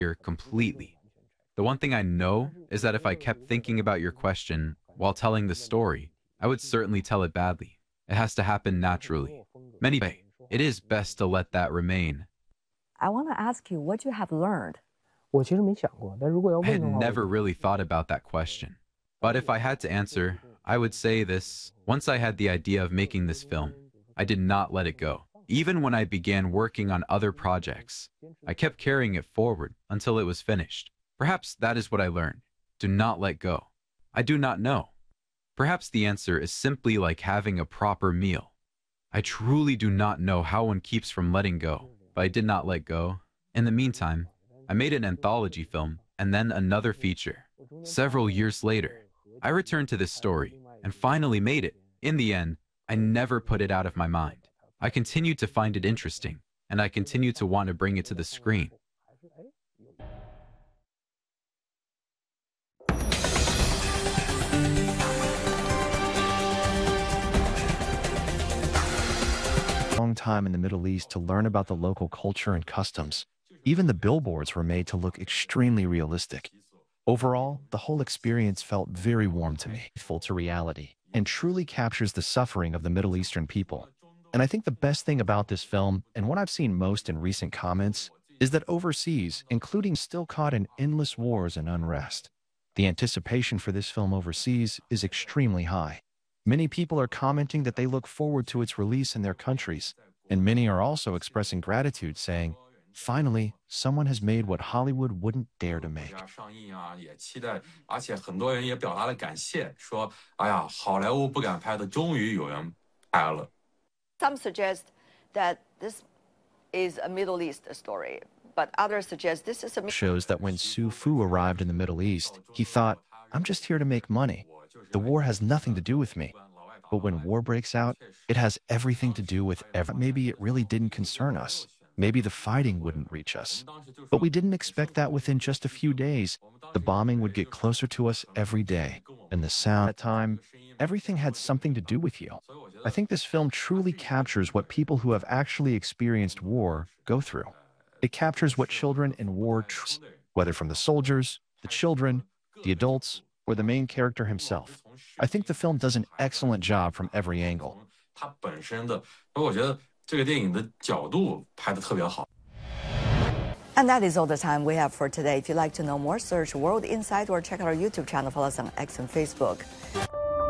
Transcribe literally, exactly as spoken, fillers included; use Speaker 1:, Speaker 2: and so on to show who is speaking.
Speaker 1: here completely. The one thing I know is that if I kept thinking about your question while telling the story, I would certainly tell it badly. It has to happen naturally. Many way, it is best to let that remain.
Speaker 2: I want to ask you what you have learned.
Speaker 3: 我其实没想过，但如果要
Speaker 1: I
Speaker 3: 问
Speaker 1: had
Speaker 3: 的话，
Speaker 1: never really thought about that question. But if I had to answer, I would say this. Once I had the idea of making this film, I did not let it go. Even when I began working on other projects, I kept carrying it forward until it was finished. Perhaps that is what I learned. Do not let go. I do not know. Perhaps the answer is simply like having a proper meal. I truly do not know how one keeps from letting go, but I did not let go. In the meantime, I made an anthology film and then another feature. Several years later, I returned to this story and finally made it. In the end, I never put it out of my mind. I continued to find it interesting, and I continued to want to bring it to the screen.
Speaker 4: Long time in the Middle East to learn about the local culture and customs. Even the billboards were made to look extremely realistic. Overall, the whole experience felt very warm to me, full to reality, and truly captures the suffering of the Middle Eastern people. And I think the best thing about this film, and what I've seen most in recent comments, is that overseas, including still caught in endless wars and unrest. The anticipation for this film overseas is extremely high. Many people are commenting that they look forward to its release in their countries, and many are also expressing gratitude, saying, finally, someone has made what Hollywood wouldn't dare to make.
Speaker 5: Some suggest that this is a Middle East story, but others suggest this is a...
Speaker 4: Shows that when Su Fu arrived in the Middle East, he thought, I'm just here to make money. The war has nothing to do with me. But when war breaks out, it has everything to do with everything. Maybe it really didn't concern us. Maybe the fighting wouldn't reach us. But we didn't expect that within just a few days, the bombing would get closer to us every day. And the sound at that time, everything had something to do with you. I think this film truly captures what people who have actually experienced war go through. It captures what children in war, whether from the soldiers, the children, the adults, or the main character himself. I think the film does an excellent job from every angle.
Speaker 2: And that is all the time we have for today. If you'd like to know more, search World Insight or check out our YouTube channel. Follow us on X and Facebook.